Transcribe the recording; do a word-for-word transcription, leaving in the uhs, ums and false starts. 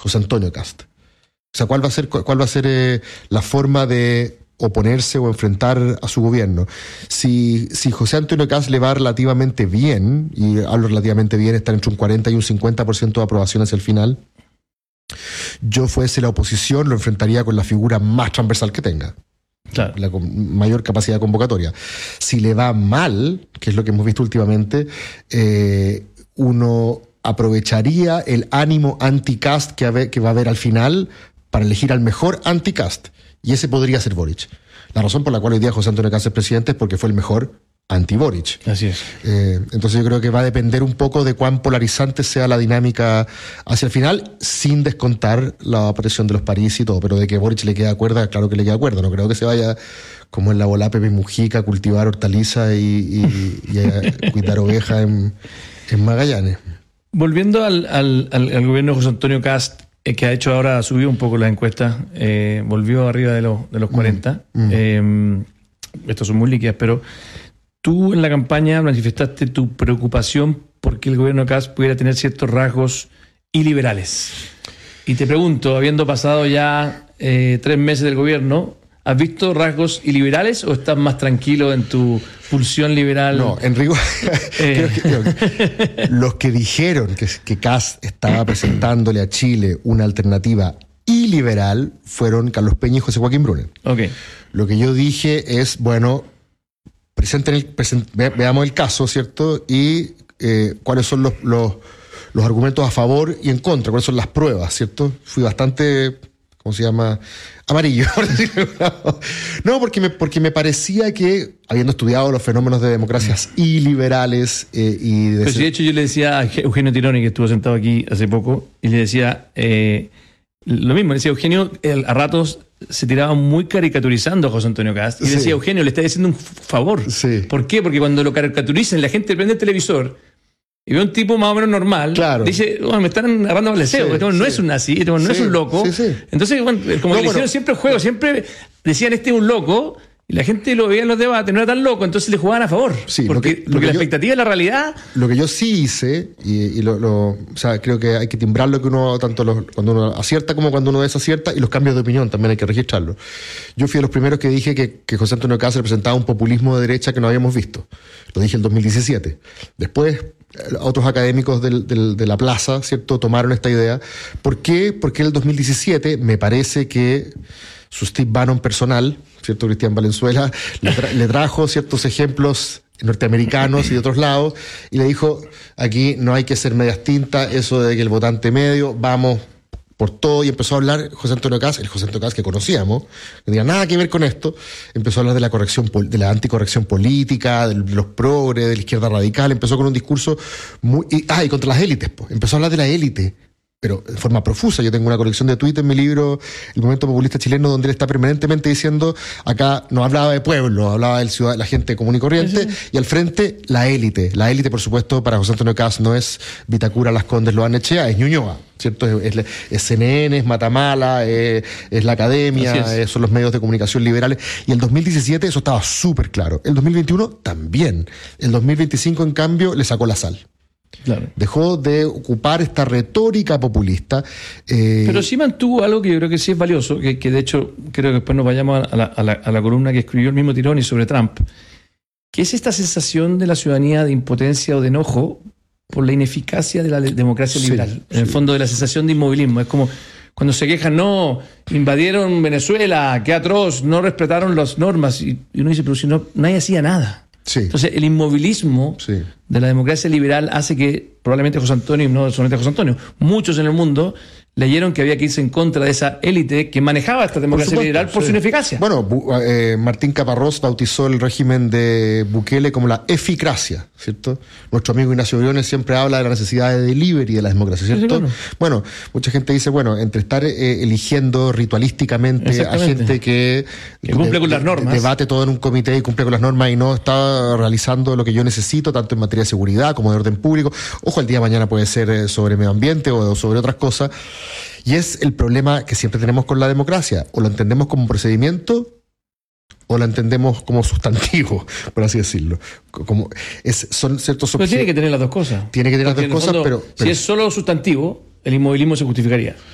José Antonio Kast. O sea, ¿cuál va a ser, cuál va a ser eh, la forma de oponerse o enfrentar a su gobierno? Si, si José Antonio Kast le va relativamente bien, y hablo relativamente bien, está entre un cuarenta y un cincuenta por ciento de aprobación hacia el final, yo fuese la oposición, lo enfrentaría con la figura más transversal que tenga. Claro. La con mayor capacidad convocatoria. Si le va mal, que es lo que hemos visto últimamente, eh, uno aprovecharía el ánimo anti-Kast que, que va a haber al final para elegir al mejor anti-Kast. Y ese podría ser Boric. La razón por la cual hoy día José Antonio Kast es presidente es porque fue el mejor anti-Boric. Así es. Eh, entonces yo creo que va a depender un poco de cuán polarizante sea la dinámica hacia el final, sin descontar la aparición de los París y todo, pero de que Boric le queda cuerda, claro que le queda cuerda. No creo que se vaya como en la bola Pepe Mujica a cultivar hortalizas y, y, y a cuidar ovejas en, en Magallanes. Volviendo al, al, al, al gobierno de José Antonio Kast, eh, que ha hecho ahora, subió un poco la encuesta, eh, volvió arriba de los, de los cuarenta. Mm, mm. Eh, estos son muy líquidas, pero tú en la campaña manifestaste tu preocupación porque el gobierno de Kast pudiera tener ciertos rasgos iliberales. Y te pregunto, habiendo pasado ya eh, tres meses del gobierno, ¿has visto rasgos iliberales o estás más tranquilo en tu pulsión liberal? No, Enrico, eh. creo que, creo que los que dijeron que, que Kast estaba presentándole a Chile una alternativa iliberal fueron Carlos Peña y José Joaquín Brune. Okay. Lo que yo dije es, bueno, presenten el, present, ve, veamos el caso, ¿cierto? Y eh, cuáles son los, los, los argumentos a favor y en contra, cuáles son las pruebas, ¿cierto? Fui bastante, ¿cómo se llama? Amarillo. No, porque me, porque me parecía que, habiendo estudiado los fenómenos de democracias iliberales eh, y... De, Pero si de hecho yo le decía a Eugenio Tironi, que estuvo sentado aquí hace poco, y le decía eh, lo mismo, le decía Eugenio, el, a ratos se tiraba muy caricaturizando a José Antonio Kast, y sí. decía, Eugenio, le está haciendo un favor. Sí. ¿Por qué? Porque cuando lo caricaturizan, la gente prende el televisor y ve un tipo más o menos normal, claro. dice, oh, me están agarrando al deseo, sí, este no sí. es un nazi, este no sí. es un loco. Sí, sí. Entonces, bueno, como no, que le hicieron bueno. siempre el juego, siempre decían, este es un loco, y la gente lo veía en los debates, no era tan loco, entonces le jugaban a favor. Sí, porque lo que, lo porque que la yo, expectativa de la realidad... Lo que yo sí hice, y, y lo, lo, o sea, creo que hay que timbrar lo que uno, tanto los, cuando uno acierta como cuando uno desacierta, y los cambios de opinión también hay que registrarlos. Yo fui de los primeros que dije que, que José Antonio Kast representaba un populismo de derecha que no habíamos visto. Lo dije en el dos mil diecisiete. Después, otros académicos del, del, de la plaza, ¿cierto?, tomaron esta idea. ¿Por qué? Porque en el dos mil diecisiete me parece que su Steve Bannon personal, ¿cierto?, Cristian Valenzuela, le, tra le trajo ciertos ejemplos norteamericanos y de otros lados, y le dijo, aquí no hay que ser medias tintas, eso de que el votante medio, vamos por todo, y empezó a hablar José Antonio Kast, el José Antonio Kast que conocíamos, que no tenía nada que ver con esto, empezó a hablar de la corrección, de la anticorrección política, de los progres, de la izquierda radical, empezó con un discurso muy... Y, ah, y contra las élites, pues. Empezó a hablar de la élite, pero de forma profusa. Yo tengo una colección de tweets en mi libro El Momento Populista Chileno, donde él está permanentemente diciendo, acá no hablaba de pueblo, hablaba del ciudad, la gente común y corriente, sí, sí. Y al frente la élite. La élite, por supuesto, para José Antonio Kast no es Vitacura, Las Condes, Loarnechea, es Ñuñoa, ¿cierto? Es, es, es C N N, es Matamala, es, es la academia, es. Es, son los medios de comunicación liberales. Y el dos mil diecisiete eso estaba súper claro. El dos mil veintiuno también. El dos mil veinticinco, en cambio, le sacó la sal. Claro. Dejó de ocupar esta retórica populista. Eh... Pero sí mantuvo algo que yo creo que sí es valioso, que, que de hecho creo que después nos vayamos a la, a, la, a la columna que escribió el mismo Tironi sobre Trump, que es esta sensación de la ciudadanía de impotencia o de enojo por la ineficacia de la democracia sí, liberal. En sí. el fondo, de la sensación de inmovilismo. Es como cuando se quejan, no, invadieron Venezuela, qué atroz, no respetaron las normas. Y uno dice, pero si no, nadie hacía nada. Sí. Entonces, el inmovilismo sí. de la democracia liberal hace que probablemente José Antonio, y no solamente José Antonio, muchos en el mundo leyeron que había que irse en contra de esa élite que manejaba esta democracia por supuesto, liberal por sí. su ineficacia. Bueno, eh, Martín Caparrós bautizó el régimen de Bukele como la eficracia, ¿cierto? Nuestro amigo Ignacio Briones siempre habla de la necesidad de delivery de la democracia, ¿cierto? Sí, claro. Bueno, mucha gente dice, bueno, entre estar eh, eligiendo ritualísticamente a gente que, que cumple de, con las normas, debate todo en un comité y cumple con las normas y no está realizando lo que yo necesito, tanto en materia de seguridad como de orden público. Ojo, el día de mañana puede ser sobre medio ambiente o sobre otras cosas. Y es el problema que siempre tenemos con la democracia. O lo entendemos como procedimiento o lo entendemos como sustantivo, por así decirlo. Como es, son ciertos Pero tiene que tener las dos cosas. Tiene que tener Porque las dos cosas, fondo, pero, pero... Si es solo sustantivo, el inmovilismo se justificaría.